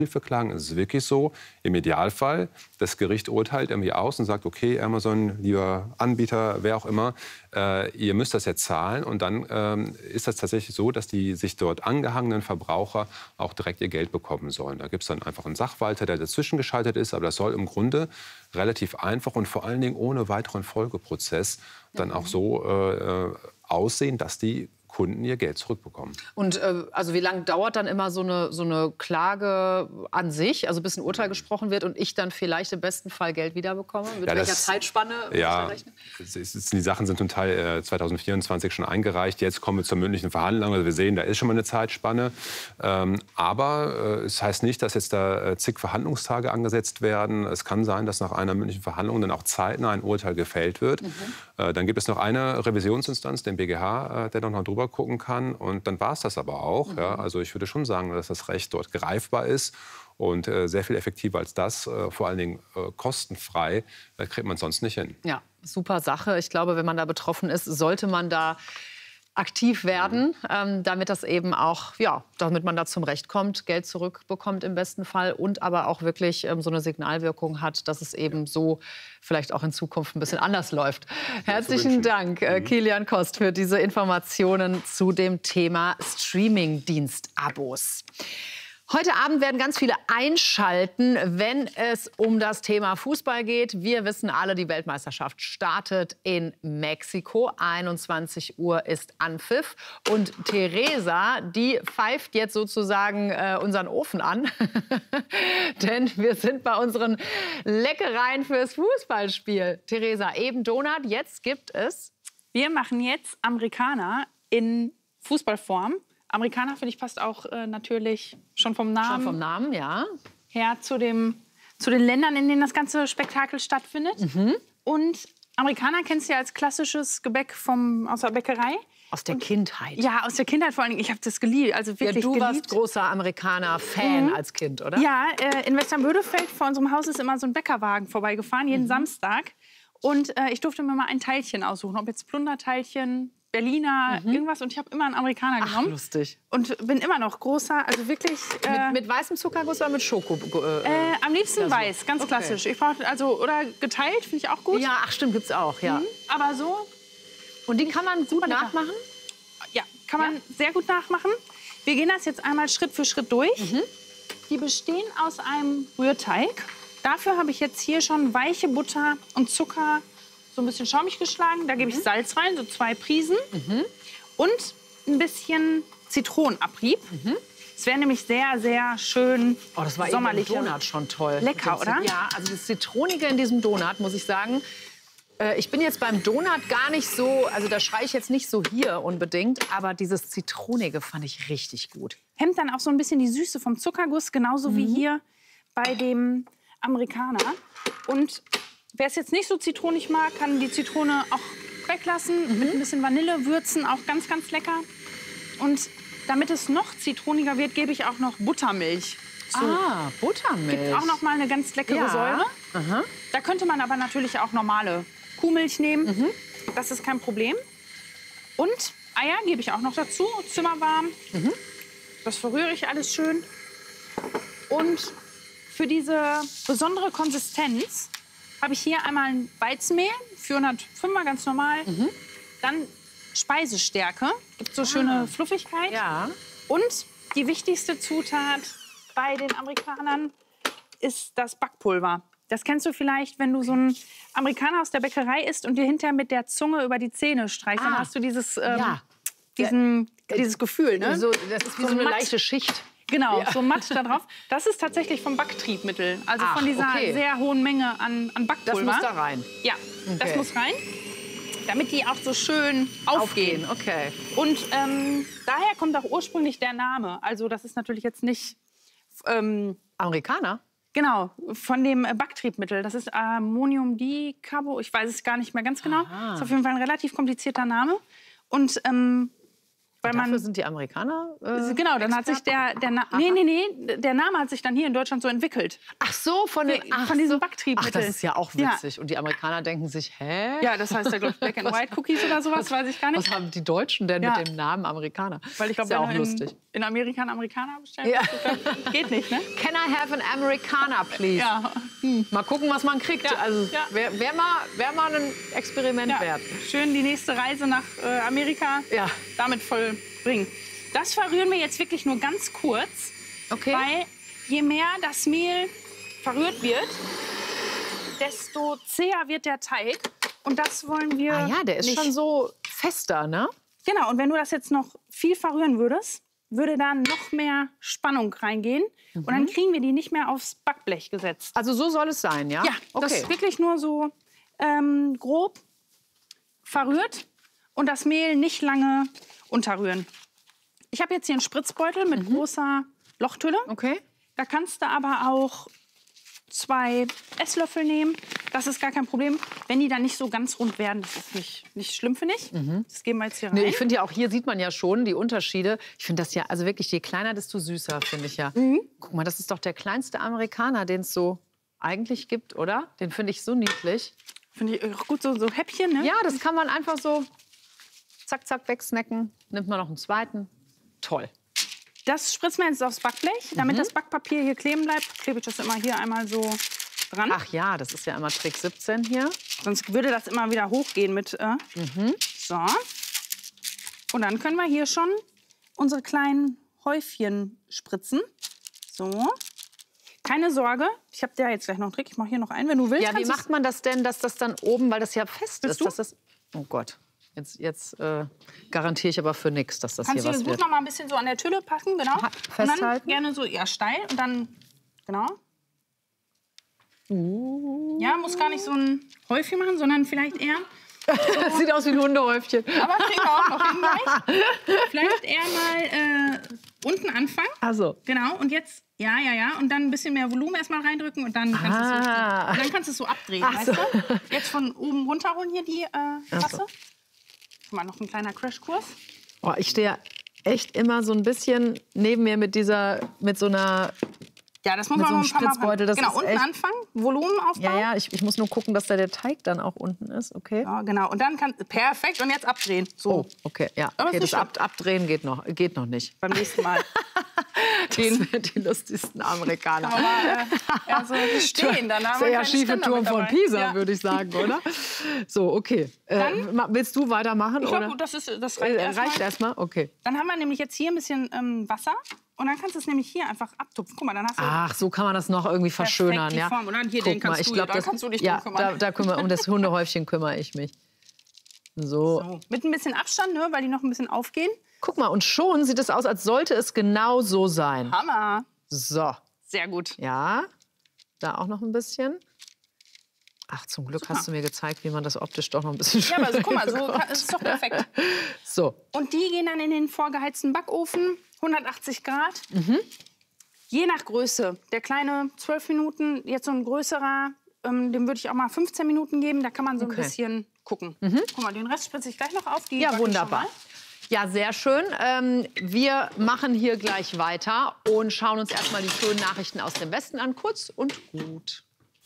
Verklagen, ist es wirklich so, im Idealfall, das Gericht urteilt irgendwie aus und sagt, okay, Amazon, lieber Anbieter, wer auch immer, ihr müsst das jetzt zahlen. Und dann ist das tatsächlich so, dass die sich dort angehangenen Verbraucher auch direkt ihr Geld bekommen sollen. Da gibt es dann einfach einen Sachwalter, der dazwischen geschaltet ist. Aber das soll im Grunde relativ einfach und vor allen Dingen ohne weiteren Folgeprozess dann auch so aussehen, dass die Kunden ihr Geld zurückbekommen. Und also wie lange dauert dann immer so eine Klage an sich, also bis ein Urteil gesprochen wird und ich dann vielleicht im besten Fall Geld wiederbekomme? Mit welcher Zeitspanne muss ich da rechnen? Die Sachen sind zum Teil 2024 schon eingereicht. Jetzt kommen wir zur mündlichen Verhandlung. Also wir sehen, da ist schon mal eine Zeitspanne. Aber es heißt nicht, dass jetzt da zig Verhandlungstage angesetzt werden. Es kann sein, dass nach einer mündlichen Verhandlung dann auch zeitnah ein Urteil gefällt wird. Dann gibt es noch eine Revisionsinstanz, den BGH, der noch drüber gucken kann. Und dann war es das aber auch. Ja. Also ich würde schon sagen, dass das Recht dort greifbar ist und sehr viel effektiver als das, vor allen Dingen kostenfrei, kriegt man sonst nicht hin. Ja, super Sache. Ich glaube, wenn man da betroffen ist, sollte man da aktiv werden, damit das eben auch, ja, damit man da zum Recht kommt, Geld zurückbekommt im besten Fall und aber auch wirklich so eine Signalwirkung hat, dass es eben so vielleicht auch in Zukunft ein bisschen anders läuft. Herzlichen Dank, Kilian Kost, für diese Informationen zu dem Thema Streaming-Dienst-Abos. Heute Abend werden ganz viele einschalten, wenn es um das Thema Fußball geht. Wir wissen alle, die Weltmeisterschaft startet in Mexiko. 21 Uhr ist Anpfiff. Und Teresa, die pfeift jetzt sozusagen unseren Ofen an. Denn wir sind bei unseren Leckereien fürs Fußballspiel. Teresa, eben Donut, jetzt gibt es... Wir machen jetzt Amerikaner in Fußballform. Amerikaner, finde ich, passt auch natürlich schon vom Namen. Schon vom Namen, ja. Her zu den Ländern, in denen das ganze Spektakel stattfindet. Und Amerikaner kennst du ja als klassisches Gebäck aus der Bäckerei. Aus der Kindheit. Ja, aus der Kindheit vor allen Dingen. Ich habe das geliebt, also wirklich du geliebt. warst großer Amerikaner-Fan als Kind, oder? Ja, in Westernbödefeld vor unserem Haus ist immer so ein Bäckerwagen vorbeigefahren, jeden Samstag. Und ich durfte mir mal ein Teilchen aussuchen, ob jetzt Plunderteilchen, Berliner, irgendwas. Und ich habe immer einen Amerikaner genommen. Ach, lustig. Und bin immer noch großer, also wirklich... mit weißem Zuckerguss oder mit Schoko? Am liebsten weiß, ganz klassisch. Ich brauche oder geteilt, finde ich auch gut. Ja, ach stimmt, gibt's auch, ja. Aber so... Und die kann man gut nachmachen? Ja, kann man sehr gut nachmachen. Wir gehen das jetzt einmal Schritt für Schritt durch. Die bestehen aus einem Rührteig. Dafür habe ich jetzt hier schon weiche Butter und Zucker so ein bisschen schaumig geschlagen. Da gebe ich Salz rein, so 2 Prisen. Und ein bisschen Zitronenabrieb. Es wäre nämlich sehr, sehr schön das war sommerlich. Eben im Donut schon toll. Lecker, oder? Ja, also das Zitronige in diesem Donut, muss ich sagen. Ich bin jetzt beim Donut gar nicht so, also da schreie ich jetzt nicht so hier unbedingt, aber dieses Zitronige fand ich richtig gut. Hemmt dann auch so ein bisschen die Süße vom Zuckerguss, genauso wie hier bei dem Amerikaner. Und wer es jetzt nicht so zitronig mag, kann die Zitrone auch weglassen, mit ein bisschen Vanille würzen, auch ganz, ganz lecker. Und damit es noch zitroniger wird, gebe ich auch noch Buttermilch zu. Ah, Buttermilch. Gibt auch noch mal eine ganz leckere Säure. Da könnte man aber natürlich auch normale Kuhmilch nehmen. Das ist kein Problem. Und Eier gebe ich auch noch dazu, zimmerwarm. Das verrühre ich alles schön. Und für diese besondere Konsistenz habe ich hier einmal ein Weizenmehl, 405er, ganz normal. Dann Speisestärke, gibt so schöne Fluffigkeit. Ja. Und die wichtigste Zutat bei den Amerikanern ist das Backpulver. Das kennst du vielleicht, wenn du so einen Amerikaner aus der Bäckerei isst und dir hinterher mit der Zunge über die Zähne streichst. Dann hast du dieses Gefühl. Ne? So, das ist wie so eine leichte Schicht. Genau, so matt da drauf. Das ist tatsächlich vom Backtriebmittel. Also von dieser sehr hohen Menge an Backpulver. Das muss da rein? Ja, das muss rein, damit die auch so schön aufgehen. Okay. Und daher kommt auch ursprünglich der Name. Also das ist natürlich jetzt nicht... Amerikaner? Genau, von dem Backtriebmittel. Das ist Ammoniumdicarbonat. Ich weiß es gar nicht mehr ganz genau. Das ist auf jeden Fall ein relativ komplizierter Name. Und Weil Dafür sind die Amerikaner genau, dann hat sich der Name hat sich dann hier in Deutschland so entwickelt. Ach so, von diesem Backtriebmittel. Ach, das ist ja auch witzig. Ja. Und die Amerikaner denken sich, hä? Ja, das heißt ja, glaube ich, Black and White Cookies oder sowas, weiß ich gar nicht. Was haben die Deutschen denn mit dem Namen Amerikaner? Weil ich glaube, ja wenn auch du lustig. in Amerika einen Amerikaner bestellst, geht nicht, ne? Can I have an Americana, please? Ja. Mal gucken, was man kriegt. Ja. Also wär mal ein Experiment wert. Schön die nächste Reise nach Amerika damit vollbringen. Das verrühren wir jetzt wirklich nur ganz kurz, weil je mehr das Mehl verrührt wird, desto zäher wird der Teig. Und das wollen wir ja, der ist nicht. Schon so fester, ne? Genau, und wenn du das jetzt noch viel verrühren würdest, würde da noch mehr Spannung reingehen. Und dann kriegen wir die nicht mehr aufs Backblech gesetzt. Also so soll es sein, ja? Ja, das ist wirklich nur so grob verrührt und das Mehl nicht lange unterrühren. Ich habe jetzt hier einen Spritzbeutel mit großer Lochtülle. Okay. Da kannst du aber auch 2 Esslöffel nehmen. Das ist gar kein Problem. Wenn die dann nicht so ganz rund werden, das ist nicht schlimm, finde ich. Das geben wir jetzt hier rein. Nee, ich finde ja auch, hier sieht man ja schon die Unterschiede. Ich finde das ja, also wirklich, je kleiner, desto süßer, finde ich ja. Guck mal, das ist doch der kleinste Amerikaner, den es so eigentlich gibt, oder? Den finde ich so niedlich. Finde ich auch gut, so Häppchen, ne? Ja, das kann man einfach so zack, zack, wegsnacken. Nimmt man noch einen zweiten. Toll. Das spritzt man jetzt aufs Backblech. Damit das Backpapier hier kleben bleibt, klebe ich das immer hier einmal so dran. Ach ja, das ist ja immer Trick 17 hier. Sonst würde das immer wieder hochgehen mit. So. Und dann können wir hier schon unsere kleinen Häufchen spritzen. So. Keine Sorge, ich habe dir jetzt gleich noch einen Trick. Ich mache hier noch einen, wenn du willst. Ja, wie macht man das denn, dass das dann oben, weil das ja fest ist? Dass das, oh Gott, jetzt garantiere ich aber für nichts, dass das kannst hier was wird. wird. Kannst du noch mal ein bisschen so an der Tülle packen, genau. Festhalten. Und dann gerne so steil und dann, genau. Ja, muss gar nicht so ein Häufchen machen, sondern vielleicht eher... Das sieht aus wie ein Hundehäufchen. Aber kriegen wir auch noch hin gleich. Vielleicht eher mal unten anfangen. Ach so. Genau, und jetzt, ja. Und dann ein bisschen mehr Volumen erstmal reindrücken und dann kannst du es so abdrehen, weißt du? Jetzt von oben runterholen hier die Tasse. So. Mal noch ein kleiner Crashkurs. Oh, ich stehe echt immer so ein bisschen neben mir mit so einer... Ja, das muss man noch ein paar Mal machen. Genau, unten anfangen, Volumen aufbauen. Ja, ich muss nur gucken, dass da der Teig dann auch unten ist, okay? Ja, genau. Und dann perfekt, und jetzt abdrehen. So. Oh, okay, ja. Okay, das Abdrehen geht noch nicht. Beim nächsten Mal. Das sind die lustigsten Amerikaner. Aber so stehen, dann haben wir ja schiefe Turm von Pisa, würde ich sagen, oder? So, okay. Dann, willst du weitermachen? Ich glaube, das reicht erstmal. Okay. Dann haben wir nämlich jetzt hier ein bisschen Wasser. Und dann kannst du es nämlich hier einfach abtupfen. Guck mal, dann hast du... Ach, so kann man das noch irgendwie verschönern. Ja. Form. Und dann hier, kannst du dich drum kümmern. Um das Hundehäufchen kümmere ich mich. So. Mit ein bisschen Abstand, ne, weil die noch ein bisschen aufgehen. Guck mal, und schon sieht es aus, als sollte es genau so sein. Hammer. So. Sehr gut. Ja, da auch noch ein bisschen. Ach, zum Glück hast du mir gezeigt, wie man das optisch doch noch ein bisschen schöner Ja, aber guck mal, so ist es doch perfekt. So. Und die gehen dann in den vorgeheizten Backofen, 180 Grad. Je nach Größe. Der kleine 12 Minuten, jetzt so ein größerer, dem würde ich auch mal 15 Minuten geben. Da kann man so ein bisschen gucken. Guck mal, den Rest spritze ich gleich noch auf. Die ja, wunderbar. Ja, sehr schön. Wir machen hier gleich weiter und schauen uns erstmal die schönen Nachrichten aus dem Westen an. Kurz und gut.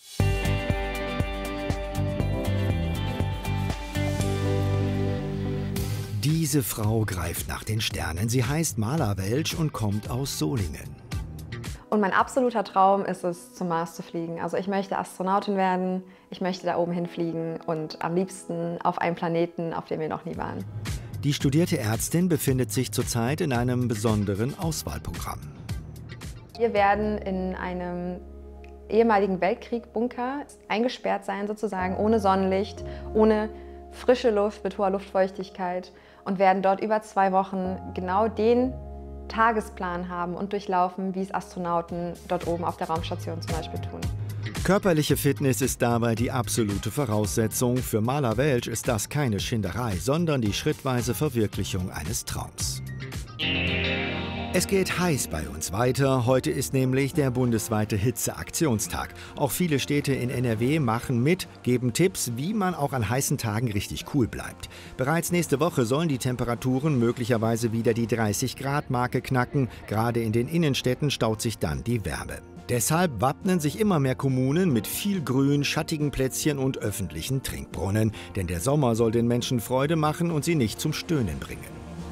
Diese Frau greift nach den Sternen. Sie heißt Mala Welsch und kommt aus Solingen. Und mein absoluter Traum ist es, zum Mars zu fliegen. Also ich möchte Astronautin werden, ich möchte da oben hinfliegen und am liebsten auf einem Planeten, auf dem wir noch nie waren. Die studierte Ärztin befindet sich zurzeit in einem besonderen Auswahlprogramm. Wir werden in einem ehemaligen Weltkrieg-Bunker eingesperrt sein, sozusagen, ohne Sonnenlicht, ohne frische Luft, mit hoher Luftfeuchtigkeit und werden dort über 2 Wochen genau den Tagesplan haben und durchlaufen, wie es Astronauten dort oben auf der Raumstation zum Beispiel tun. Körperliche Fitness ist dabei die absolute Voraussetzung. Für Mala Welsch ist das keine Schinderei, sondern die schrittweise Verwirklichung eines Traums. Es geht heiß bei uns weiter. Heute ist nämlich der bundesweite Hitzeaktionstag. Auch viele Städte in NRW machen mit, geben Tipps, wie man auch an heißen Tagen richtig cool bleibt. Bereits nächste Woche sollen die Temperaturen möglicherweise wieder die 30-Grad-Marke knacken. Gerade in den Innenstädten staut sich dann die Wärme. Deshalb wappnen sich immer mehr Kommunen mit viel Grün, schattigen Plätzchen und öffentlichen Trinkbrunnen. Denn der Sommer soll den Menschen Freude machen und sie nicht zum Stöhnen bringen.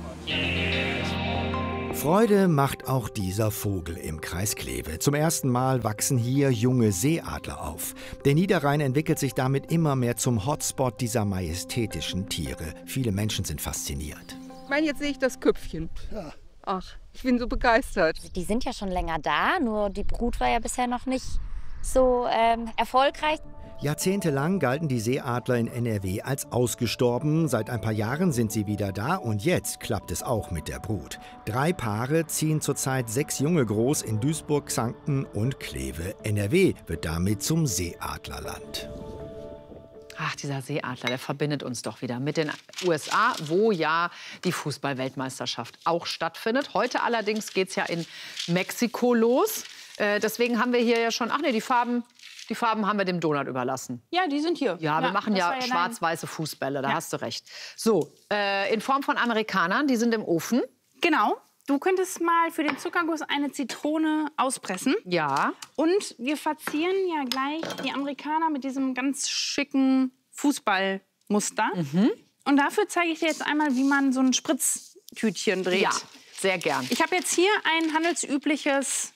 Freude macht auch dieser Vogel im Kreis Kleve. Zum ersten Mal wachsen hier junge Seeadler auf. Der Niederrhein entwickelt sich damit immer mehr zum Hotspot dieser majestätischen Tiere. Viele Menschen sind fasziniert. Ich meine, jetzt sehe ich das Köpfchen. Ja. Ach, ich bin so begeistert. Die sind ja schon länger da, nur die Brut war ja bisher noch nicht so erfolgreich. Jahrzehntelang galten die Seeadler in NRW als ausgestorben. Seit ein paar Jahren sind sie wieder da und jetzt klappt es auch mit der Brut. 3 Paare ziehen zurzeit 6 Junge groß in Duisburg, Xanten und Kleve. NRW wird damit zum Seeadlerland. Ach, dieser Seeadler, der verbindet uns doch wieder mit den USA, wo ja die Fußball-Weltmeisterschaft auch stattfindet. Heute allerdings geht es ja in Mexiko los. Deswegen haben wir hier ja schon, ach nee, die Farben haben wir dem Donut überlassen. Ja, die sind hier. Ja, wir machen ja schwarz-weiße Fußbälle, da hast du recht. So, in Form von Amerikanern, die sind im Ofen. Genau. Du könntest mal für den Zuckerguss eine Zitrone auspressen. Ja. Und wir verzieren ja gleich die Amerikaner mit diesem ganz schicken Fußballmuster. Und dafür zeige ich dir jetzt einmal, wie man so ein Spritztütchen dreht. Ja, sehr gern. Ich habe jetzt hier ein handelsübliches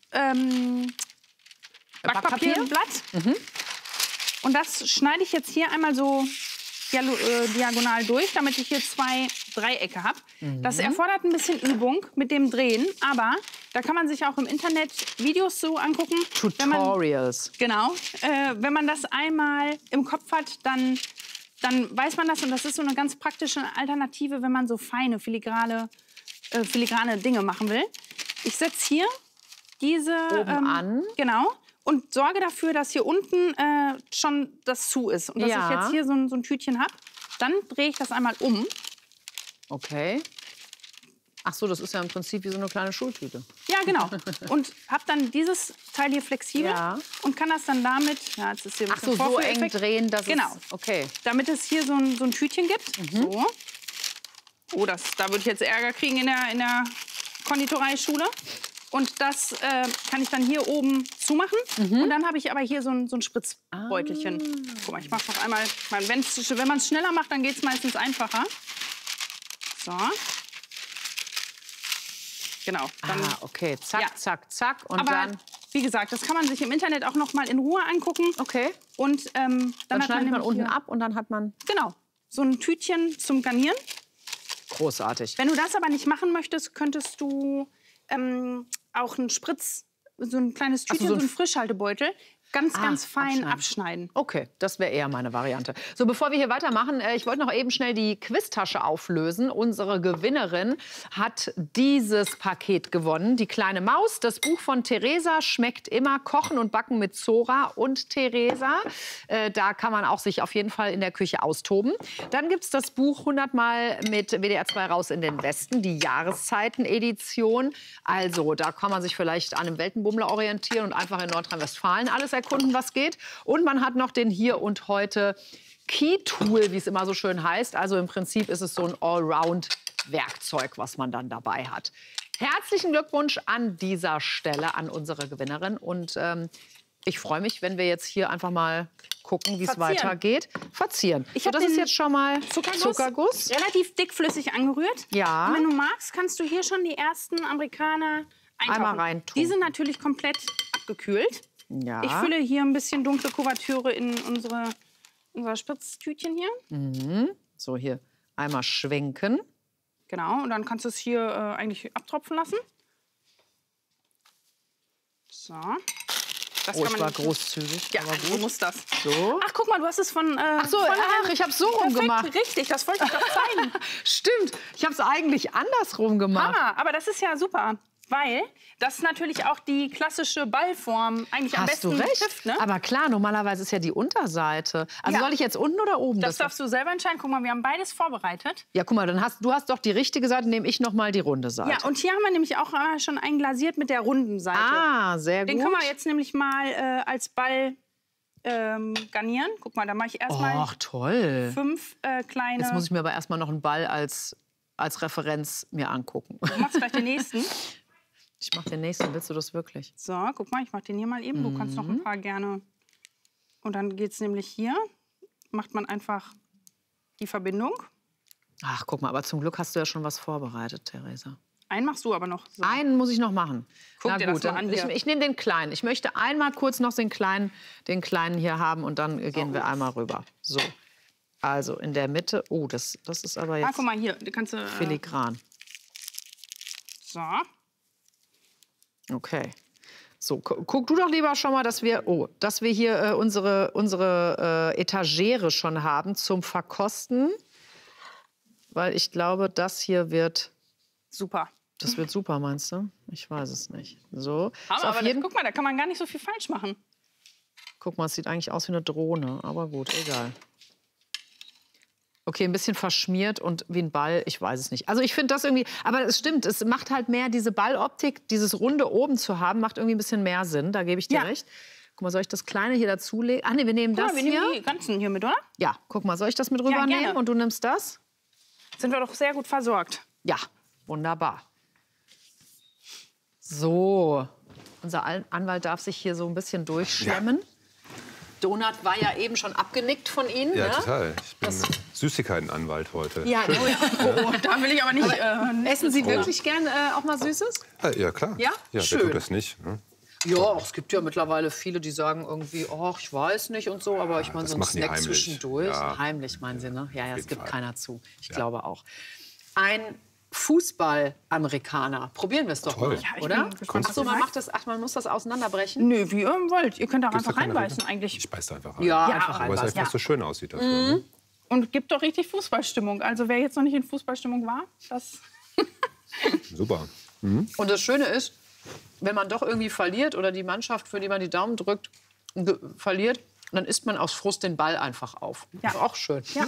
Backpapierblatt. Und das schneide ich jetzt hier einmal so diagonal durch, damit ich hier 2 Dreiecke habe. Das erfordert ein bisschen Übung mit dem Drehen, aber da kann man sich auch im Internet Videos so angucken. Tutorials. Genau. Wenn man das einmal im Kopf hat, dann weiß man das. Und das ist so eine ganz praktische Alternative, wenn man so feine, filigrane Dinge machen will. Ich setze hier diese oben an. Genau. Und sorge dafür, dass hier unten schon das zu ist. Und dass ich jetzt hier so ein Tütchen habe. Dann drehe ich das einmal um. Okay. Ach so, das ist ja im Prinzip wie so eine kleine Schultüte. Ja, genau. Und habe dann dieses Teil hier flexibel und kann das dann damit, ja, jetzt ist hier ein bisschen so eng drehen, dass genau. Okay. Damit es hier so ein Tütchen gibt. So. Oh, da würde ich jetzt Ärger kriegen in der Konditoreischule. Und das kann ich dann hier oben zumachen. Und dann habe ich aber hier so ein Spritzbeutelchen. Guck mal, ich mache noch einmal. Wenn man es schneller macht, dann geht es meistens einfacher. So. Genau. Dann, okay. Zack, zack, zack. Und aber dann, wie gesagt, das kann man sich im Internet auch noch mal in Ruhe angucken. Okay. Und dann schneidet man unten ab und dann hat man... Genau. So ein Tütchen zum Garnieren. Großartig. Wenn du das aber nicht machen möchtest, könntest du auch einen so ein kleines Tütchen, so ein Frischhaltebeutel, ganz fein abschneiden. Okay, das wäre eher meine Variante. So, bevor wir hier weitermachen, ich wollte noch eben schnell die Quiztasche auflösen. Unsere Gewinnerin hat dieses Paket gewonnen. Die kleine Maus, das Buch von Theresa, schmeckt immer, Kochen und Backen mit Zora und Theresa. Da kann man auch sich auf jeden Fall in der Küche austoben. Dann gibt es das Buch 100 Mal mit WDR 2 raus in den Westen, die Jahreszeiten-Edition. Also, da kann man sich vielleicht an einem Weltenbummler orientieren und einfach in Nordrhein-Westfalen alles erkunden, was geht. Und man hat noch den Hier und Heute Key-Tool, wie es immer so schön heißt. Also im Prinzip ist es so ein Allround-Werkzeug, was man dann dabei hat. Herzlichen Glückwunsch an dieser Stelle an unsere Gewinnerin. Und ich freue mich, wenn wir jetzt hier einfach mal gucken, wie es weitergeht. Verzieren. Das ist jetzt schon mal Zuckerguss. Relativ dickflüssig angerührt. Ja. Und wenn du magst, kannst du hier schon die ersten Amerikaner eintauchen. Einmal reintun. Die sind natürlich komplett abgekühlt. Ja. Ich fülle hier ein bisschen dunkle Kuvertüre in unser Spritztütchen hier. So, hier einmal schwenken. Genau, und dann kannst du es hier eigentlich abtropfen lassen. So. Das ich war großzügig. Ja, aber du musst das. So. Ach, guck mal, du hast es von... ich habe es so rum gemacht. Richtig, das wollte ich doch zeigen. Stimmt, ich habe es eigentlich andersrum gemacht. Hammer, aber das ist ja super. Weil das natürlich auch die klassische Ballform eigentlich am besten trifft. Ne? Aber klar, normalerweise ist ja die Unterseite. Also soll ich jetzt unten oder oben? Das darfst du selber entscheiden. Guck mal, wir haben beides vorbereitet. Ja, guck mal, du hast doch die richtige Seite, nehme ich noch mal die runde Seite. Ja, und hier haben wir nämlich auch schon einglasiert mit der runden Seite. Ah, sehr gut. Den können wir jetzt nämlich mal als Ball garnieren. Guck mal, da mache ich erstmal 5 kleine... Jetzt muss ich mir aber erstmal noch einen Ball als Referenz mir angucken. Du machst gleich den nächsten. Ich mach den nächsten. Willst du das wirklich? So, guck mal, ich mach den hier mal eben. Du kannst noch ein paar gerne. Und dann geht's nämlich hier. Macht man einfach die Verbindung. Ach, guck mal, aber zum Glück hast du ja schon was vorbereitet, Theresa. Einen machst du aber noch. So. Einen muss ich noch machen. Guck dir das mal an hier. Ich nehme den kleinen. Ich möchte einmal kurz noch den kleinen hier haben und dann gehen wir einmal rüber. So. Also in der Mitte. Oh, das ist aber jetzt guck mal hier. Kannst du, filigran. So. Okay. So, guck du doch lieber schon mal, dass wir hier unsere Etagere schon haben zum Verkosten. Weil ich glaube, das hier wird... Super. Das wird super, meinst du? Ich weiß es nicht. So. Aber guck mal, da kann man gar nicht so viel falsch machen. Guck mal, es sieht eigentlich aus wie eine Drohne. Aber gut, egal. Okay, ein bisschen verschmiert und wie ein Ball, ich weiß es nicht. Also ich finde das irgendwie, aber es stimmt, es macht halt mehr diese Balloptik, dieses Runde oben zu haben, macht irgendwie ein bisschen mehr Sinn, da gebe ich dir recht. Guck mal, soll ich das Kleine hier dazulegen? Ach nee, wir nehmen das wir hier. nehmen die ganzen hier mit, oder? Ja, guck mal, soll ich das mit rübernehmen gerne. und du nimmst das? Sind wir doch sehr gut versorgt. Ja, wunderbar. So, unser Anwalt darf sich hier so ein bisschen durchschlemmen. Ja. Donut war ja eben schon abgenickt von Ihnen. Ja, ne? total. Ich bin Süßigkeitenanwalt heute. Ja, da will ich aber nicht... essen Sie wirklich gern auch mal Süßes? Ja, klar. Ja? Ja, schön. wer tut das nicht? Ne? Ja, es gibt ja mittlerweile viele, die sagen irgendwie, oh, ich weiß nicht und so, aber ich meine, so ein Snack zwischendurch. Ja. Heimlich, meinen Sie, ne? Ja, es gibt keiner zu. Ich glaube auch. Ein Fußball-Amerikaner. Probieren wir es doch mal, oder? Ach so, man muss das auseinanderbrechen? Nö, wie ihr wollt. Ihr könnt auch einfach reinbeißen eigentlich. Ich beiß da einfach rein. Ja, einfach reinbeißen. Weil es einfach so schön aussieht dafür. Ne? Und gibt doch richtig Fußballstimmung. Also wer jetzt noch nicht in Fußballstimmung war, das... Super. Und das Schöne ist, wenn man doch irgendwie verliert oder die Mannschaft, für die man die Daumen drückt, verliert, dann isst man aus Frust den Ball einfach auf. Ja. Auch schön. Ja.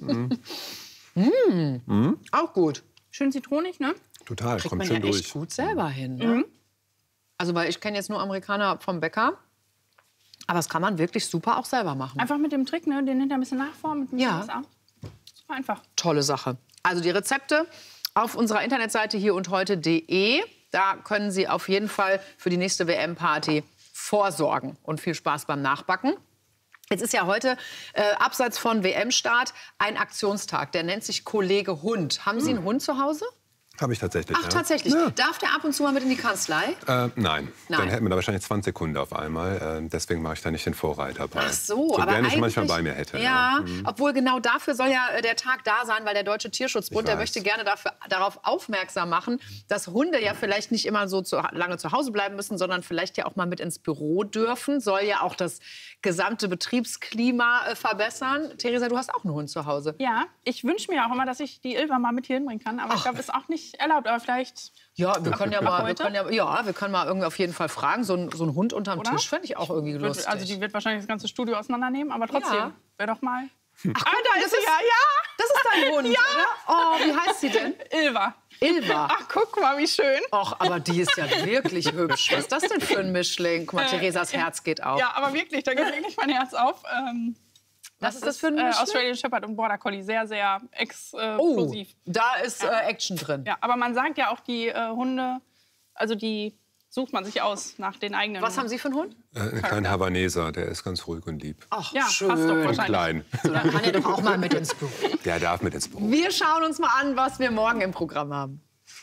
Auch gut. Schön zitronig, ne? Total, Kriegt kommt man schön ja durch. echt gut selber hin. Ne? Also, weil ich kenne jetzt nur Amerikaner vom Bäcker. Aber das kann man wirklich super auch selber machen. Einfach mit dem Trick, ne? Den hinter ein bisschen nachformen, mit ein bisschen Wasser. Super einfach. Tolle Sache. Also die Rezepte auf unserer Internetseite hierundheute.de. Da können Sie auf jeden Fall für die nächste WM-Party vorsorgen. Und viel Spaß beim Nachbacken. Jetzt ist ja heute, abseits von WM-Start, ein Aktionstag. Der nennt sich Kollege Hund. Haben Sie einen Hund zu Hause? Habe ich tatsächlich. Ach, tatsächlich. Ja. Darf der ab und zu mal mit in die Kanzlei? Nein. Dann hätten wir da wahrscheinlich 20 Kunden auf einmal. Deswegen mache ich da nicht den Vorreiter bei. Ach so, aber gerne ich manchmal bei mir hätte. Ja, obwohl genau dafür soll ja der Tag da sein, weil der Deutsche Tierschutzbund, der möchte gerne darauf aufmerksam machen, dass Hunde ja vielleicht nicht immer so lange zu Hause bleiben müssen, sondern vielleicht ja auch mal mit ins Büro dürfen. Soll ja auch das gesamte Betriebsklima verbessern. Theresa, du hast auch einen Hund zu Hause. Ja, ich wünsche mir auch immer, dass ich die Ilva mal mit hier hinbringen kann. Aber ich glaube, ist auch nicht erlaubt. Aber vielleicht... Ja, wir können mal irgendwie auf jeden Fall fragen. So ein Hund unterm Tisch fände ich auch irgendwie lustig. Also die wird wahrscheinlich das ganze Studio auseinandernehmen, aber trotzdem, wäre doch mal... Ach, da ist sie ja. Das ist dein Hund, ja. Oder? Oh, wie heißt sie denn? Ilva. Ilva. Ach, guck mal, wie schön. Ach, aber die ist ja wirklich hübsch. Was ist das denn für ein Mischling? Guck mal, Theresas Herz geht auf. Ja, aber wirklich, da geht wirklich mein Herz auf. Was ist das für ein Mischling? Australian Shepherd und Border Collie, sehr, sehr explosiv. Da ist Action drin. Ja, aber man sagt ja auch, die Hunde, also die sucht man sich aus nach den eigenen. Was haben Sie für einen Hund? Einen kleinen Havaneser, der ist ganz ruhig und lieb. Ach, ja, schön. passt doch Und wahrscheinlich. klein. So, dann kann er doch auch mal mit ins Büro. Der darf mit ins Büro. Wir schauen uns mal an, was wir morgen im Programm haben.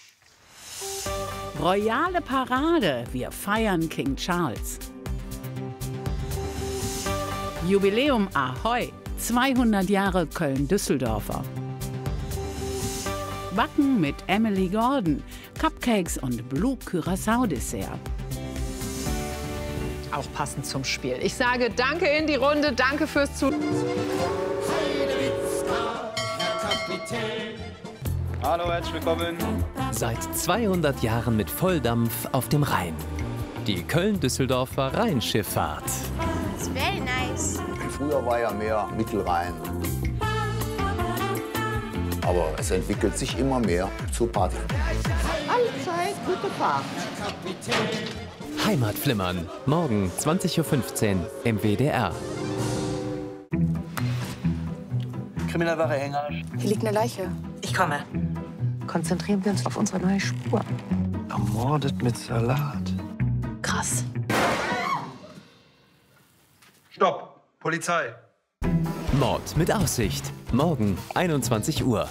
Royale Parade, wir feiern King Charles. Jubiläum Ahoi, 200 Jahre Köln-Düsseldorfer. Backen mit Emily Gordon, Cupcakes und Blue Curaçao Dessert. Auch passend zum Spiel. Ich sage danke in die Runde, danke fürs Zuschauen. Hallo, herzlich willkommen. Seit 200 Jahren mit Volldampf auf dem Rhein. Die Köln-Düsseldorfer Rheinschifffahrt. It's very nice. Früher war ja mehr Mittelrhein. Aber es entwickelt sich immer mehr zur Party. Allzeit gute Fahrt. Heimatflimmern. Morgen 20.15 Uhr im WDR. Kriminalwache Hänger. Hier liegt eine Leiche. Ich komme. Konzentrieren wir uns auf unsere neue Spur. Ermordet mit Salat. Krass. Stopp! Polizei! Mord mit Aussicht. Morgen 21 Uhr.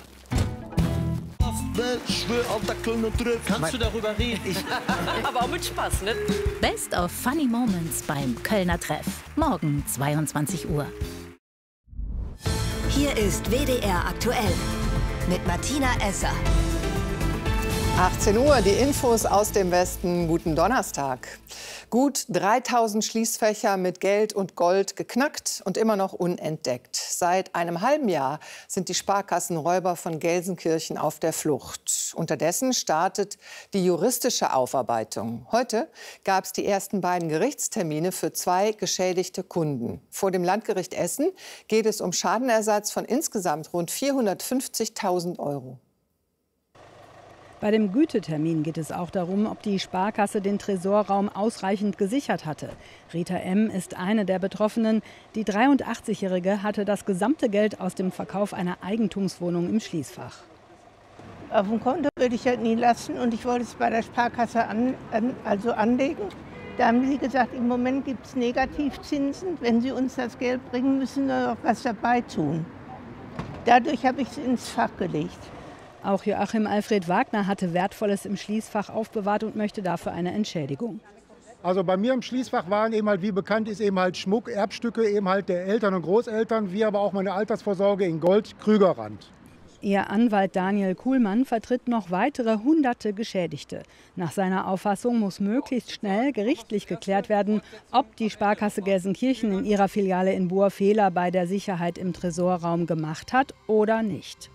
Kannst du darüber reden? Aber auch mit Spaß, ne? Best of Funny Moments beim Kölner Treff. Morgen 22 Uhr. Hier ist WDR aktuell mit Martina Esser. 18 Uhr, die Infos aus dem Westen. Guten Donnerstag. Gut 3000 Schließfächer mit Geld und Gold geknackt und immer noch unentdeckt. Seit einem halben Jahr sind die Sparkassenräuber von Gelsenkirchen auf der Flucht. Unterdessen startet die juristische Aufarbeitung. Heute gab es die ersten beiden Gerichtstermine für 2 geschädigte Kunden. Vor dem Landgericht Essen geht es um Schadenersatz von insgesamt rund 450.000 €. Bei dem Gütetermin geht es auch darum, ob die Sparkasse den Tresorraum ausreichend gesichert hatte. Rita M. ist eine der Betroffenen. Die 83-Jährige hatte das gesamte Geld aus dem Verkauf einer Eigentumswohnung im Schließfach. Auf dem Konto würde ich das nie lassen und ich wollte es bei der Sparkasse anlegen. Da haben sie gesagt, im Moment gibt es Negativzinsen. Wenn sie uns das Geld bringen, müssen wir noch was dabei tun. Dadurch habe ich es ins Fach gelegt. Auch Joachim Alfred Wagner hatte Wertvolles im Schließfach aufbewahrt und möchte dafür eine Entschädigung. Also bei mir im Schließfach waren eben halt, wie bekannt ist, eben halt Schmuck, Erbstücke eben halt der Eltern und Großeltern, wie aber auch meine Altersvorsorge in Gold, Krügerrand. Ihr Anwalt Daniel Kuhlmann vertritt noch weitere Hunderte Geschädigte. Nach seiner Auffassung muss möglichst schnell gerichtlich geklärt werden, ob die Sparkasse Gelsenkirchen in ihrer Filiale in Buhr Fehler bei der Sicherheit im Tresorraum gemacht hat oder nicht.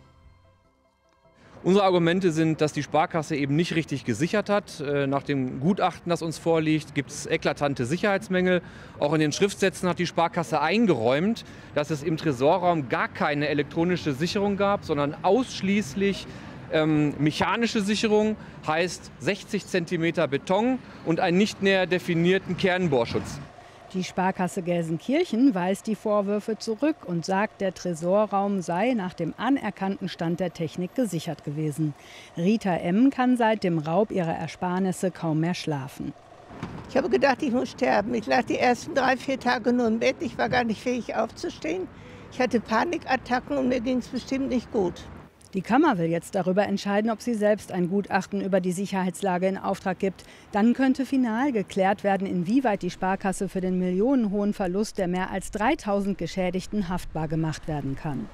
Unsere Argumente sind, dass die Sparkasse eben nicht richtig gesichert hat. Nach dem Gutachten, das uns vorliegt, gibt es eklatante Sicherheitsmängel. Auch in den Schriftsätzen hat die Sparkasse eingeräumt, dass es im Tresorraum gar keine elektronische Sicherung gab, sondern ausschließlich mechanische Sicherung, heißt 60 cm Beton und einen nicht näher definierten Kernbohrschutz. Die Sparkasse Gelsenkirchen weist die Vorwürfe zurück und sagt, der Tresorraum sei nach dem anerkannten Stand der Technik gesichert gewesen. Rita M. kann seit dem Raub ihrer Ersparnisse kaum mehr schlafen. Ich habe gedacht, ich muss sterben. Ich lag die ersten 3-4 Tage nur im Bett. Ich war gar nicht fähig aufzustehen. Ich hatte Panikattacken und mir ging es bestimmt nicht gut. Die Kammer will jetzt darüber entscheiden, ob sie selbst ein Gutachten über die Sicherheitslage in Auftrag gibt. Dann könnte final geklärt werden, inwieweit die Sparkasse für den millionenhohen Verlust der mehr als 3000 Geschädigten haftbar gemacht werden kann.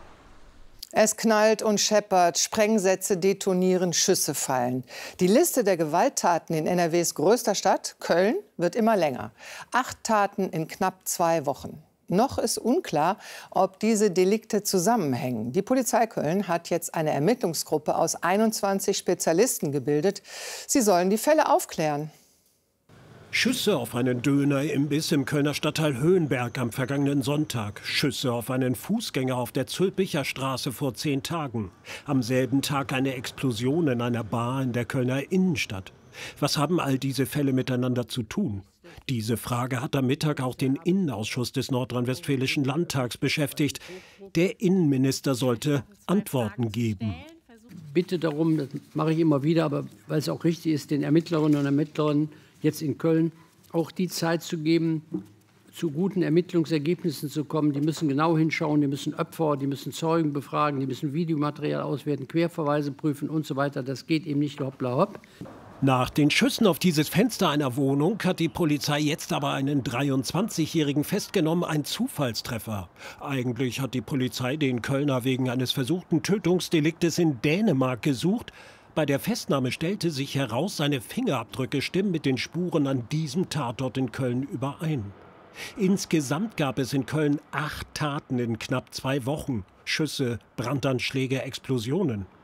Es knallt und scheppert, Sprengsätze detonieren, Schüsse fallen. Die Liste der Gewalttaten in NRWs größter Stadt, Köln, wird immer länger. 8 Taten in knapp 2 Wochen. Noch ist unklar, ob diese Delikte zusammenhängen. Die Polizei Köln hat jetzt eine Ermittlungsgruppe aus 21 Spezialisten gebildet. Sie sollen die Fälle aufklären. Schüsse auf einen Dönerimbiss im Kölner Stadtteil Höhenberg am vergangenen Sonntag. Schüsse auf einen Fußgänger auf der Zülpicher Straße vor 10 Tagen. Am selben Tag eine Explosion in einer Bar in der Kölner Innenstadt. Was haben all diese Fälle miteinander zu tun? Diese Frage hat am Mittag auch den Innenausschuss des Nordrhein-Westfälischen Landtags beschäftigt. Der Innenminister sollte Antworten geben. Bitte darum, das mache ich immer wieder, aber weil es auch richtig ist, den Ermittlerinnen und Ermittlern jetzt in Köln auch die Zeit zu geben, zu guten Ermittlungsergebnissen zu kommen. Die müssen genau hinschauen, die müssen Opfer, die müssen Zeugen befragen, die müssen Videomaterial auswerten, Querverweise prüfen und so weiter. Das geht eben nicht hoppla hopp. Nach den Schüssen auf dieses Fenster einer Wohnung hat die Polizei jetzt aber einen 23-Jährigen festgenommen, ein Zufallstreffer. Eigentlich hat die Polizei den Kölner wegen eines versuchten Tötungsdeliktes in Dänemark gesucht. Bei der Festnahme stellte sich heraus, seine Fingerabdrücke stimmen mit den Spuren an diesem Tatort in Köln überein. Insgesamt gab es in Köln 8 Taten in knapp 2 Wochen. Schüsse, Brandanschläge, Explosionen.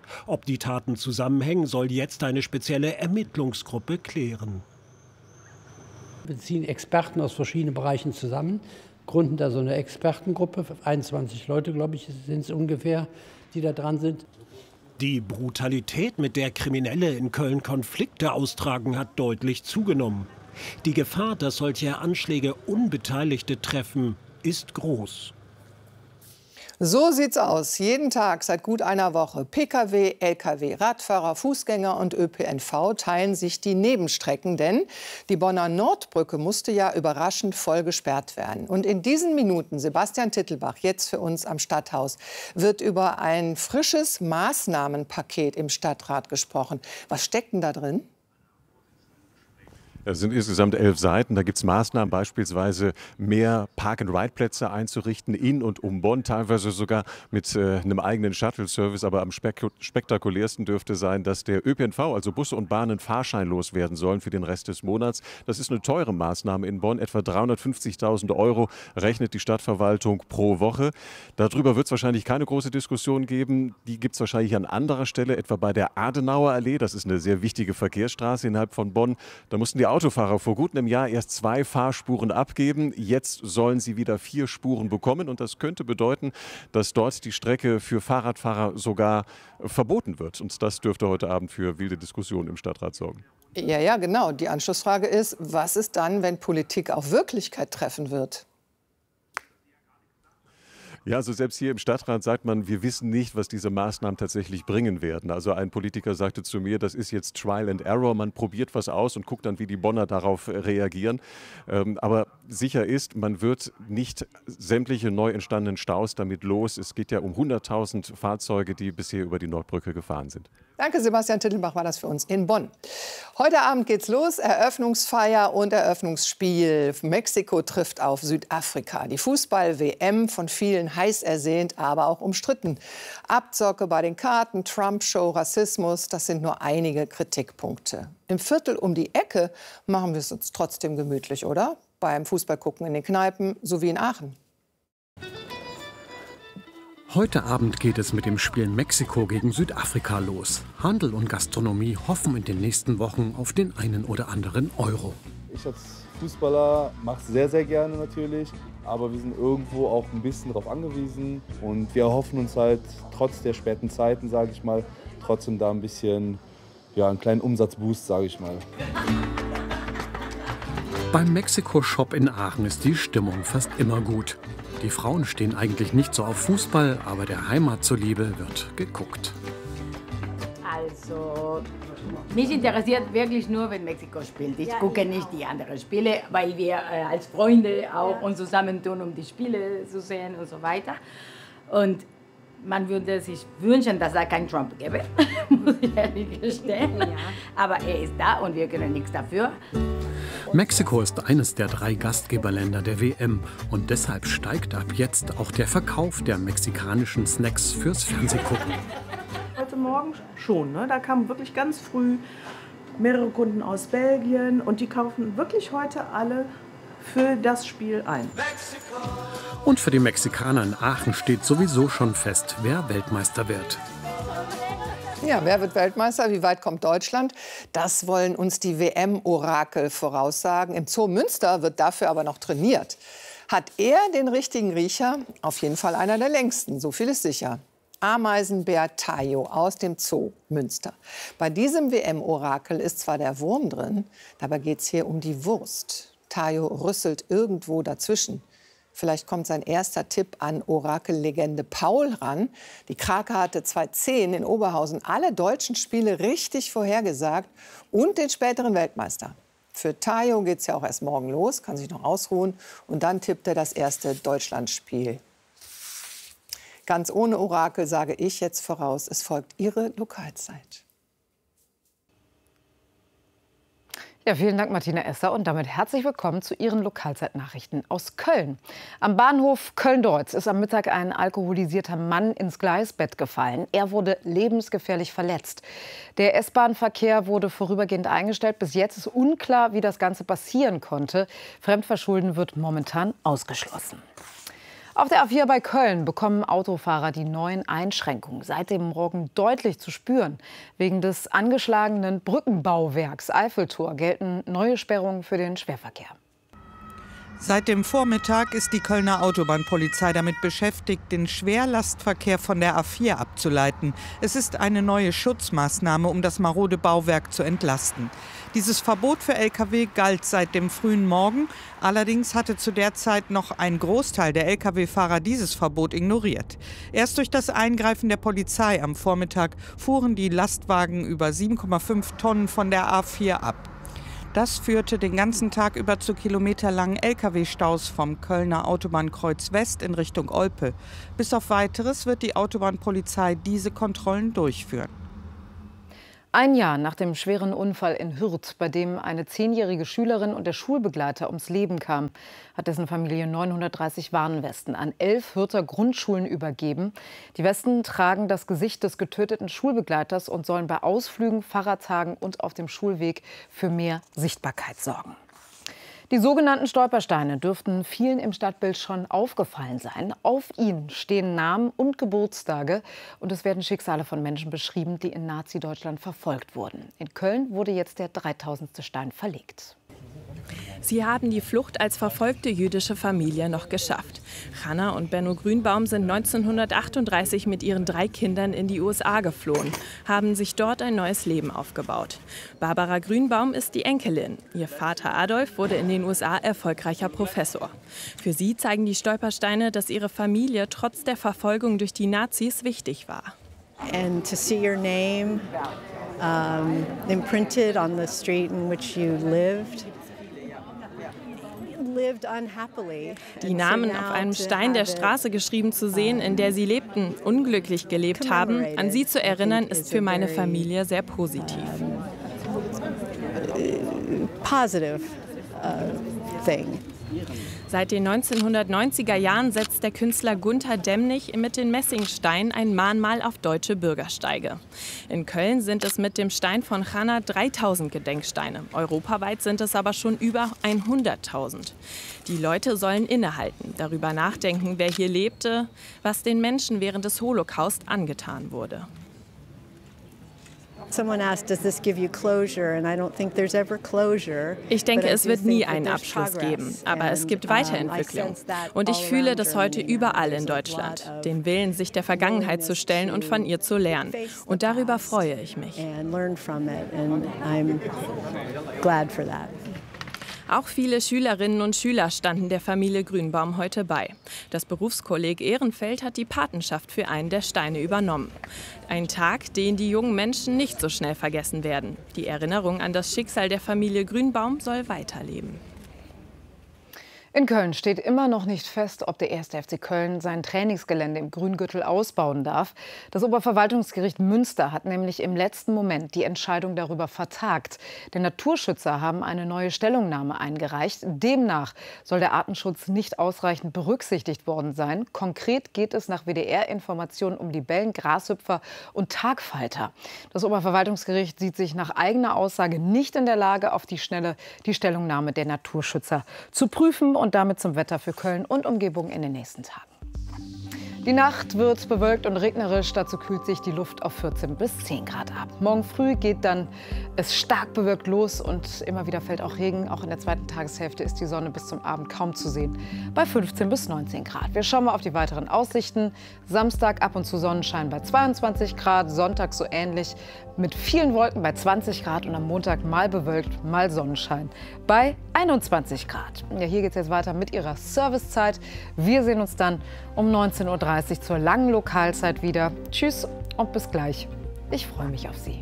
Ob die Taten zusammenhängen, soll jetzt eine spezielle Ermittlungsgruppe klären. Wir ziehen Experten aus verschiedenen Bereichen zusammen, gründen da so eine Expertengruppe, 21 Leute, glaube ich, sind es ungefähr, die da dran sind. Die Brutalität, mit der Kriminelle in Köln Konflikte austragen, hat deutlich zugenommen. Die Gefahr, dass solche Anschläge Unbeteiligte treffen, ist groß. So sieht's aus. Jeden Tag seit gut einer Woche. Pkw, Lkw, Radfahrer, Fußgänger und ÖPNV teilen sich die Nebenstrecken, denn die Bonner Nordbrücke musste ja überraschend voll gesperrt werden. Und in diesen Minuten, Sebastian Tittelbach, jetzt für uns am Stadthaus, wird über ein frisches Maßnahmenpaket im Stadtrat gesprochen. Was steckt denn da drin? Es sind insgesamt 11 Seiten. Da gibt es Maßnahmen, beispielsweise mehr Park-and-Ride-Plätze einzurichten in und um Bonn, teilweise sogar mit einem eigenen Shuttle-Service. Aber am spektakulärsten dürfte sein, dass der ÖPNV, also Busse und Bahnen, fahrscheinlos werden sollen für den Rest des Monats. Das ist eine teure Maßnahme in Bonn. Etwa 350.000 € rechnet die Stadtverwaltung pro Woche. Darüber wird es wahrscheinlich keine große Diskussion geben. Die gibt es wahrscheinlich an anderer Stelle, etwa bei der Adenauer Allee. Das ist eine sehr wichtige Verkehrsstraße innerhalb von Bonn. Da mussten die Autofahrer vor gut einem Jahr erst 2 Fahrspuren abgeben. Jetzt sollen sie wieder 4 Spuren bekommen. Und das könnte bedeuten, dass dort die Strecke für Fahrradfahrer sogar verboten wird. Und das dürfte heute Abend für wilde Diskussionen im Stadtrat sorgen. Ja, genau. Die Anschlussfrage ist, was ist dann, wenn Politik auf Wirklichkeit treffen wird? Ja, also selbst hier im Stadtrat sagt man, wir wissen nicht, was diese Maßnahmen tatsächlich bringen werden. Also ein Politiker sagte zu mir, das ist jetzt Trial and Error. Man probiert was aus und guckt dann, wie die Bonner darauf reagieren. Aber sicher ist, man wird nicht sämtliche neu entstandenen Staus damit los. Es geht ja um 100.000 Fahrzeuge, die bisher über die Nordbrücke gefahren sind. Danke, Sebastian Tittelbach war das für uns in Bonn. Heute Abend geht's los, Eröffnungsfeier und Eröffnungsspiel. Mexiko trifft auf Südafrika. Die Fußball-WM, von vielen heiß ersehnt, aber auch umstritten. Abzocke bei den Karten, Trump-Show, Rassismus, das sind nur einige Kritikpunkte. Im Viertel um die Ecke machen wir es uns trotzdem gemütlich, oder? Beim Fußballgucken in den Kneipen, so wie in Aachen. Heute Abend geht es mit dem Spiel Mexiko gegen Südafrika los. Handel und Gastronomie hoffen in den nächsten Wochen auf den einen oder anderen Euro. Ich als Fußballer mache es sehr, sehr gerne natürlich. Aber wir sind irgendwo auch ein bisschen darauf angewiesen. Und wir erhoffen uns halt trotz der späten Zeiten, sage ich mal, trotzdem da ein bisschen, ja, einen kleinen Umsatzboost, sage ich mal. Beim Mexiko-Shop in Aachen ist die Stimmung fast immer gut. Die Frauen stehen eigentlich nicht so auf Fußball, aber der Heimat zuliebe wird geguckt. Also, mich interessiert wirklich nur, wenn Mexiko spielt. Ich gucke nicht die anderen Spiele, weil wir als Freunde auch uns zusammentun, um die Spiele zu sehen und so weiter. Und man würde sich wünschen, dass es keinen Trump gäbe, muss ich ehrlich gestehen. Aber er ist da und wir können nichts dafür. Mexiko ist eines der 3 Gastgeberländer der WM und deshalb steigt ab jetzt auch der Verkauf der mexikanischen Snacks fürs Fernsehgucken. Heute Morgen schon, ne? Da kamen wirklich ganz früh mehrere Kunden aus Belgien und die kaufen wirklich heute alle für das Spiel ein. Und für die Mexikaner in Aachen steht sowieso schon fest, wer Weltmeister wird. Ja, wer wird Weltmeister? Wie weit kommt Deutschland? Das wollen uns die WM-Orakel voraussagen. Im Zoo Münster wird dafür aber noch trainiert. Hat er den richtigen Riecher? Auf jeden Fall einer der längsten, so viel ist sicher. Ameisenbär Tayo aus dem Zoo Münster. Bei diesem WM-Orakel ist zwar der Wurm drin, dabei geht es hier um die Wurst. Tayo rüsselt irgendwo dazwischen. Vielleicht kommt sein erster Tipp an Orakellegende Paul ran. Die Krake hatte 2010 in Oberhausen alle deutschen Spiele richtig vorhergesagt und den späteren Weltmeister. Für Tayo geht es ja auch erst morgen los, kann sich noch ausruhen. Und dann tippt er das erste Deutschlandspiel. Ganz ohne Orakel sage ich jetzt voraus, es folgt Ihre Lokalzeit. Ja, vielen Dank, Martina Esser. Und damit herzlich willkommen zu Ihren Lokalzeitnachrichten aus Köln. Am Bahnhof Köln-Deutz ist am Mittag ein alkoholisierter Mann ins Gleisbett gefallen. Er wurde lebensgefährlich verletzt. Der S-Bahn-Verkehr wurde vorübergehend eingestellt. Bis jetzt ist unklar, wie das Ganze passieren konnte. Fremdverschulden wird momentan ausgeschlossen. Auf der A4 bei Köln bekommen Autofahrer die neuen Einschränkungen seit dem Morgen deutlich zu spüren. Wegen des angeschlagenen Brückenbauwerks Eiffeltor gelten neue Sperrungen für den Schwerverkehr. Seit dem Vormittag ist die Kölner Autobahnpolizei damit beschäftigt, den Schwerlastverkehr von der A4 abzuleiten. Es ist eine neue Schutzmaßnahme, um das marode Bauwerk zu entlasten. Dieses Verbot für Lkw galt seit dem frühen Morgen. Allerdings hatte zu der Zeit noch ein Großteil der Lkw-Fahrer dieses Verbot ignoriert. Erst durch das Eingreifen der Polizei am Vormittag fuhren die Lastwagen über 7,5 Tonnen von der A4 ab. Das führte den ganzen Tag über zu kilometerlangen Lkw-Staus vom Kölner Autobahnkreuz West in Richtung Olpe. Bis auf Weiteres wird die Autobahnpolizei diese Kontrollen durchführen. Ein Jahr nach dem schweren Unfall in Hürth, bei dem eine 10-jährige Schülerin und der Schulbegleiter ums Leben kamen, hat dessen Familie 930 Warnwesten an 11 Hürther Grundschulen übergeben. Die Westen tragen das Gesicht des getöteten Schulbegleiters und sollen bei Ausflügen, Fahrradtagen und auf dem Schulweg für mehr Sichtbarkeit sorgen. Die sogenannten Stolpersteine dürften vielen im Stadtbild schon aufgefallen sein. Auf ihnen stehen Namen und Geburtstage und es werden Schicksale von Menschen beschrieben, die in Nazi-Deutschland verfolgt wurden. In Köln wurde jetzt der 3000. Stein verlegt. Sie haben die Flucht als verfolgte jüdische Familie noch geschafft. Hannah und Benno Grünbaum sind 1938 mit ihren 3 Kindern in die USA geflohen, haben sich dort ein neues Leben aufgebaut. Barbara Grünbaum ist die Enkelin. Ihr Vater Adolf wurde in den USA erfolgreicher Professor. Für sie zeigen die Stolpersteine, dass ihre Familie trotz der Verfolgung durch die Nazis wichtig war. And to see your name imprinted on the street in which you lived. Die Namen auf einem Stein der Straße geschrieben zu sehen, in der sie lebten, unglücklich gelebt haben, an sie zu erinnern, ist für meine Familie sehr positiv. Positive thing. Seit den 1990er Jahren setzt der Künstler Gunter Demnig mit den Messingsteinen ein Mahnmal auf deutsche Bürgersteige. In Köln sind es mit dem Stein von Hannah 3000 Gedenksteine. Europaweit sind es aber schon über 100.000. Die Leute sollen innehalten, darüber nachdenken, wer hier lebte, was den Menschen während des Holocaust angetan wurde. Ich denke, es wird nie einen Abschluss geben, aber es gibt Weiterentwicklung. Und ich fühle das heute überall in Deutschland, den Willen, sich der Vergangenheit zu stellen und von ihr zu lernen. Und darüber freue ich mich. Auch viele Schülerinnen und Schüler standen der Familie Grünbaum heute bei. Das Berufskolleg Ehrenfeld hat die Patenschaft für einen der Steine übernommen. Ein Tag, den die jungen Menschen nicht so schnell vergessen werden. Die Erinnerung an das Schicksal der Familie Grünbaum soll weiterleben. In Köln steht immer noch nicht fest, ob der 1. FC Köln sein Trainingsgelände im Grüngürtel ausbauen darf. Das Oberverwaltungsgericht Münster hat nämlich im letzten Moment die Entscheidung darüber vertagt. Denn Naturschützer haben eine neue Stellungnahme eingereicht. Demnach soll der Artenschutz nicht ausreichend berücksichtigt worden sein. Konkret geht es nach WDR-Informationen um Libellen, Grashüpfer und Tagfalter. Das Oberverwaltungsgericht sieht sich nach eigener Aussage nicht in der Lage, auf die Schnelle die Stellungnahme der Naturschützer zu prüfen. Und damit zum Wetter für Köln und Umgebung in den nächsten Tagen. Die Nacht wird bewölkt und regnerisch. Dazu kühlt sich die Luft auf 14 bis 10 Grad ab. Morgen früh geht dann es stark bewölkt los und immer wieder fällt auch Regen. Auch in der zweiten Tageshälfte ist die Sonne bis zum Abend kaum zu sehen. Bei 15 bis 19 Grad. Wir schauen mal auf die weiteren Aussichten. Samstag ab und zu Sonnenschein bei 22 Grad. Sonntag so ähnlich mit vielen Wolken bei 20 Grad. Und am Montag mal bewölkt, mal Sonnenschein bei 21 Grad. Ja, hier geht es jetzt weiter mit Ihrer Servicezeit. Wir sehen uns dann um 19:30 Uhr zur langen Lokalzeit wieder. Tschüss und bis gleich. Ich freue mich auf Sie.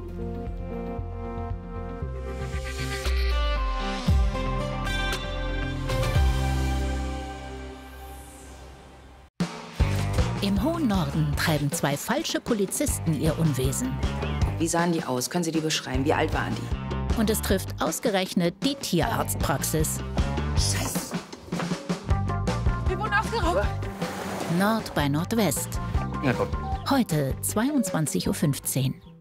Im hohen Norden treiben 2 falsche Polizisten ihr Unwesen. Wie sahen die aus? Können Sie die beschreiben? Wie alt waren die? Und es trifft ausgerechnet die Tierarztpraxis. Scheiße. Wir wurden ausgeraubt. Nord bei Nordwest. Ja, komm. Heute 22:15 Uhr.